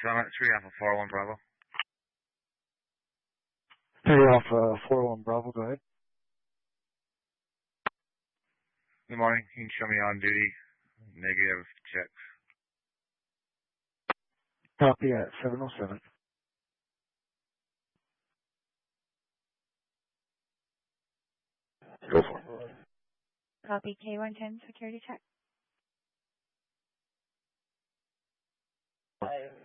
Summit 3 Alpha 41 Bravo. 3 Alpha 41 Bravo, go ahead. Good morning. You can show me on duty. Negative checks. Copy at 707. Go for it. Copy K110 security check.